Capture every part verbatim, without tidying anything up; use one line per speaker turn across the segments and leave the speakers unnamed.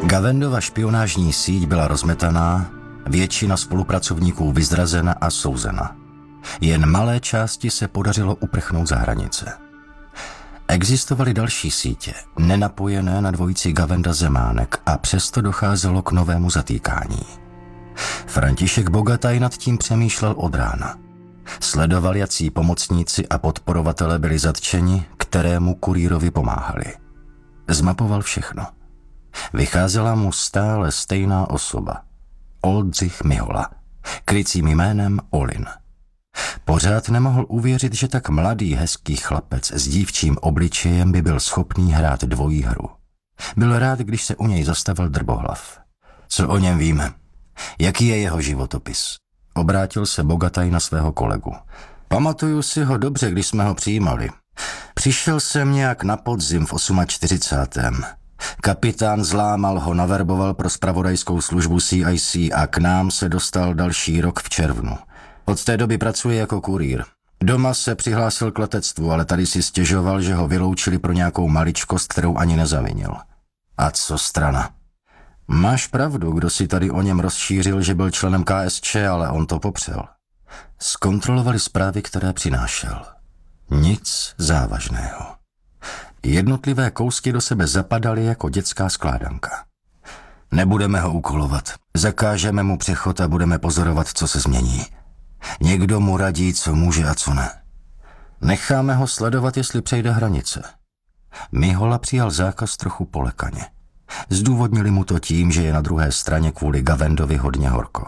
Gavendova špionážní síť byla rozmetaná, většina spolupracovníků vyzrazena a souzena. Jen malé části se podařilo uprchnout za hranice. Existovaly další sítě, nenapojené na dvojici Gavenda-Zemánek, a přesto docházelo k novému zatýkání. František Bogataj nad tím přemýšlel od rána. Sledoval, jací pomocníci a podporovatelé byli zatčeni, kterému kurýrovi pomáhali. Zmapoval všechno. Vycházela mu stále stejná osoba. Oldřich Mihola, krycím jménem Olin. Pořád nemohl uvěřit, že tak mladý, hezký chlapec s dívčím obličejem by byl schopný hrát dvojí hru. Byl rád, když se u něj zastavil Drbohlav. Co o něm víme? Jaký je jeho životopis? Obrátil se Bogataj na svého kolegu. Pamatuju si ho dobře, když jsme ho přijímali. Přišel jsem nějak na podzim v čtyřicátém osmém Kapitán Zlámal ho naverboval pro zpravodajskou službu C I C a k nám se dostal další rok v červnu. Od té doby pracuje jako kurýr. Doma se přihlásil k letectvu, ale tady si stěžoval, že ho vyloučili pro nějakou maličkost, kterou ani nezavinil. A co strana? Máš pravdu, kdo si tady o něm rozšířil, že byl členem K S Č, ale on to popřel. Zkontrolovali zprávy, které přinášel. Nic závažného. Jednotlivé kousky do sebe zapadaly jako dětská skládanka. Nebudeme ho úkolovat. Zakážeme mu přechod a budeme pozorovat, co se změní. Někdo mu radí, co může a co ne. Necháme ho sledovat, jestli přejde hranice. Mihola přijal zákaz trochu polekaně. Zdůvodnili mu to tím, že je na druhé straně kvůli Gavendovi hodně horko.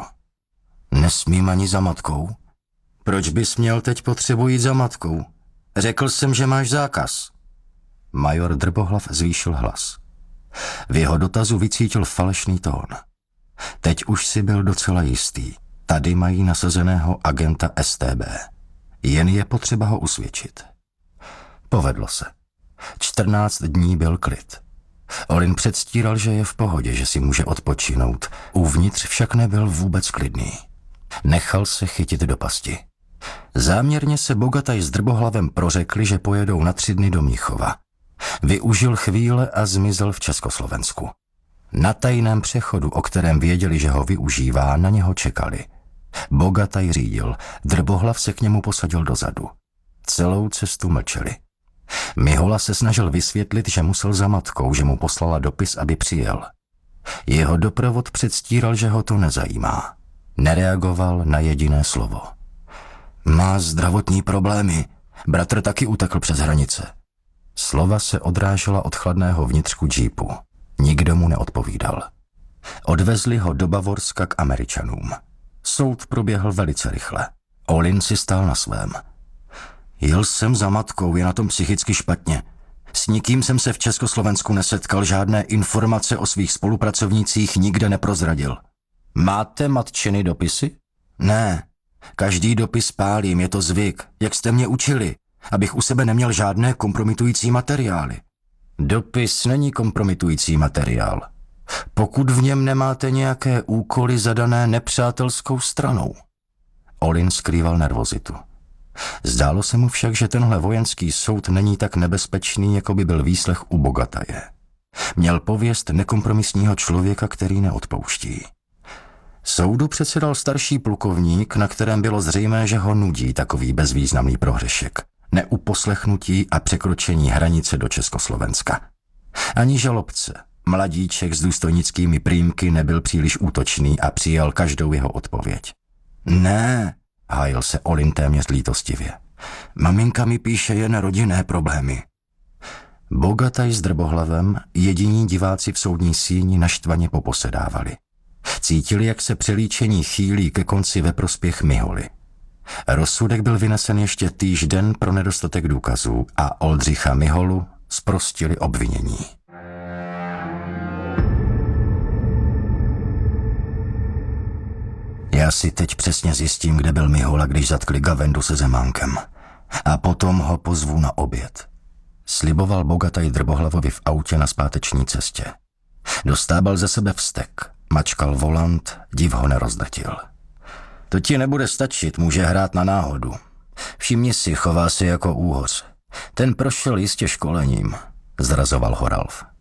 Nesmím ani za matkou. Proč bys měl teď potřebu jít za matkou? Řekl jsem, že máš zákaz. Major Drbohlav zvýšil hlas. V jeho dotazu vycítil falešný tón. Teď už si byl docela jistý. Tady mají nasazeného agenta S T B. Jen je potřeba ho usvědčit. Povedlo se. čtrnáct dní byl klid. Olin předstíral, že je v pohodě, že si může odpočinout. Uvnitř však nebyl vůbec klidný. Nechal se chytit do pasti. Záměrně se Bogataj s Drbohlavem prořekli, že pojedou na tři dny do Mnichova. Využil chvíle a zmizel v Československu. Na tajném přechodu, o kterém věděli, že ho využívá, na něho čekali. Bogataj řídil, Drbohlav se k němu posadil dozadu. Celou cestu mlčeli. Mihola se snažil vysvětlit, že musel za matkou, že mu poslala dopis, aby přijel. Jeho doprovod předstíral, že ho to nezajímá. Nereagoval na jediné slovo. Má zdravotní problémy. Bratr taky utekl přes hranice. Slova se odrážela od chladného vnitřku džípu. Nikdo mu neodpovídal. Odvezli ho do Bavorska k Američanům. Soud proběhl velice rychle. Olin si stál na svém. Jel jsem za matkou, je na tom psychicky špatně. S nikým jsem se v Československu nesetkal, žádné informace o svých spolupracovnících nikde neprozradil. Máte matčiny dopisy? Ne. Každý dopis pálím, je to zvyk, jak jste mě učili, abych u sebe neměl žádné kompromitující materiály. Dopis není kompromitující materiál. Pokud v něm nemáte nějaké úkoly zadané nepřátelskou stranou. Olin skrýval nervozitu. Zdálo se mu však, že tenhle vojenský soud není tak nebezpečný, jako by byl výslech u Bogataje. Měl pověst nekompromisního člověka, který neodpouští. Soudu předsedal starší plukovník, na kterém bylo zřejmé, že ho nudí takový bezvýznamný prohřešek. Neuposlechnutí a překročení hranice do Československa. Ani žalobce, mladíček s důstojnickými prýmky, nebyl příliš útočný a přijal každou jeho odpověď. Ne, hájil se Olin téměř lítostivě. Maminka mi píše jen rodinné problémy. Bogataj s Drbohlavem, jediní diváci v soudní síni, naštvaně poposedávali. Cítili, jak se přelíčení chýlí ke konci ve prospěch Miholy. Rozsudek byl vynesen ještě týž den pro nedostatek důkazů a Oldřicha Miholu zprostili obvinění. Já si teď přesně zjistím, kde byl Mihola, když zatkli Gavendu se Zemánkem. A potom ho pozvu na oběd. Sliboval Bogataj Drbohlavovi v autě na zpáteční cestě. Dostával ze sebe vztek, mačkal volant, div ho nerozdrtil. To ti nebude stačit, může hrát na náhodu. Všimni si, chová se jako úhoř. Ten prošel jistě školením, zrazoval ho Ralf.